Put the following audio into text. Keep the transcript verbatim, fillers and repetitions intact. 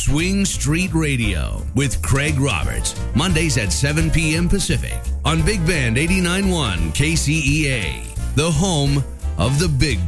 Swing Street Radio with Craig Roberts. Mondays at seven p.m. Pacific on Big Band eighty-nine point one K C E A, the home of the Big